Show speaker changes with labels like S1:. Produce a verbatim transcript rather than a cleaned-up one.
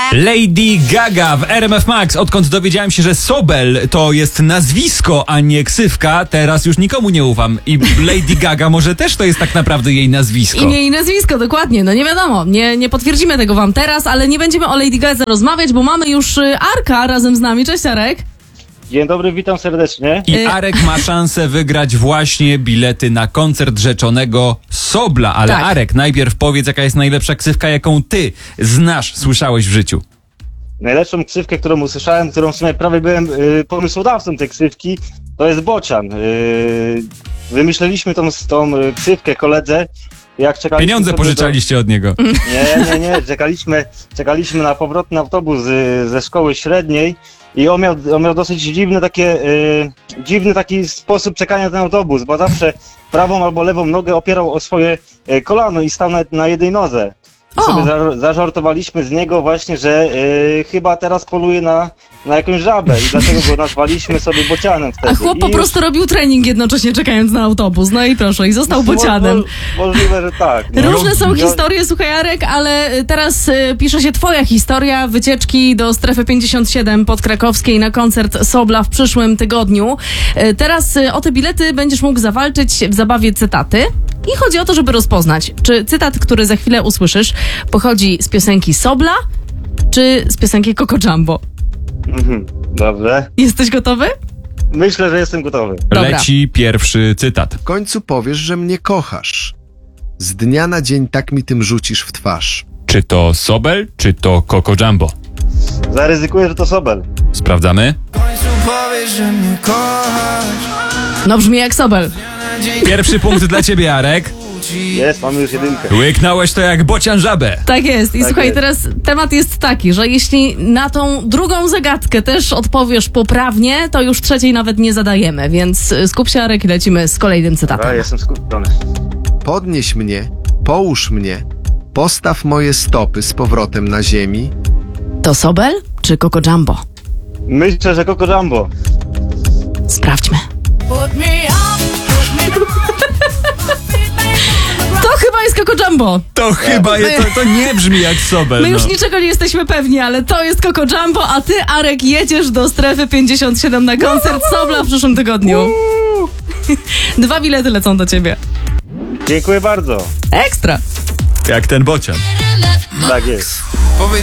S1: Lady Gaga w R M F Max. Odkąd dowiedziałem się, że Sobel to jest nazwisko, a nie ksywka, teraz już nikomu nie ufam. I Lady Gaga może też to jest tak naprawdę jej nazwisko.
S2: Imię i nazwisko, dokładnie. No nie wiadomo, nie, nie potwierdzimy tego wam teraz, ale nie będziemy o Lady Gadze rozmawiać, bo mamy już Arka razem z nami. Cześć, Arek.
S3: Dzień dobry, witam serdecznie.
S1: I Arek ma szansę wygrać właśnie bilety na koncert rzeczonego Sobla. Ale
S2: tak.
S1: Arek, najpierw powiedz, jaka jest najlepsza ksywka, jaką ty znasz, słyszałeś w życiu.
S3: Najlepszą ksywkę, którą usłyszałem, którą w sumie prawie byłem y, pomysłodawcą tej ksywki, to jest Bocian. Y, wymyśleliśmy tą, tą y, ksywkę koledze, jak czekaliśmy...
S1: Pieniądze pożyczaliście
S3: do...
S1: od niego.
S3: Nie, nie, nie. Czekaliśmy, czekaliśmy na powrotny autobus y, ze szkoły średniej i on miał, on miał dosyć dziwny, takie, y, dziwny taki sposób czekania na ten autobus, bo zawsze prawą albo lewą nogę opierał o swoje y, kolano i stał na, na jednej nodze. I sobie za, zażartowaliśmy z niego właśnie, że y, chyba teraz poluje na, na jakąś żabę i dlatego go nazwaliśmy sobie Bocianem wtedy.
S2: A chłop
S3: I
S2: po
S3: już...
S2: prostu robił trening jednocześnie czekając na autobus. No i proszę, i został Bocianem.
S3: Mo, mo, możliwe, że tak. No.
S2: Różne są
S3: No.
S2: historie, słuchaj, Arek, ale teraz y, pisze się twoja historia wycieczki do strefy pięćdziesiąt siedem podkrakowskiej na koncert Sobla w przyszłym tygodniu. Y, teraz y, o te bilety będziesz mógł zawalczyć w zabawie cytaty. I chodzi o to, żeby rozpoznać, czy cytat, który za chwilę usłyszysz, pochodzi z piosenki Sobla, czy z piosenki Coco Jumbo.
S3: Mhm, dobrze.
S2: Jesteś gotowy?
S3: Myślę, że jestem gotowy.
S2: Dobra.
S1: Leci pierwszy cytat.
S4: W końcu powiesz, że mnie kochasz. Z dnia na dzień tak mi tym rzucisz w twarz.
S1: Czy to Sobel, czy to Coco Jumbo?
S3: Zaryzykuję, że to Sobel.
S1: Sprawdzamy.
S2: No brzmi jak Sobel.
S1: Pierwszy punkt dla ciebie, Arek.
S3: Jest, mamy już jedynkę.
S1: Łyknąłeś to jak bocian żabę.
S2: Tak jest. I
S3: Tak
S2: słuchaj,
S3: jest.
S2: teraz temat jest taki, że jeśli na tą drugą zagadkę też odpowiesz poprawnie, to już trzeciej nawet nie zadajemy, więc skup się, Arek, i lecimy z kolejnym cytatem.
S3: A, jestem skupiony.
S4: Podnieś mnie, połóż mnie, postaw moje stopy z powrotem na ziemi.
S2: To Sobel czy Coco Jumbo?
S3: Myślę, że Coco Jumbo.
S2: Sprawdźmy. To chyba jest Coco Jumbo.
S1: To chyba je, to, to nie brzmi jak Sobel.
S2: My już
S1: no.
S2: niczego nie jesteśmy pewni, ale to jest Coco Jumbo, a ty, Arek, jedziesz do strefy pięćdziesiąt siedem na koncert Sobla w przyszłym tygodniu. Dwa bilety lecą do ciebie.
S3: Dziękuję bardzo.
S2: Ekstra.
S1: Jak ten bocian.
S3: Tak jest.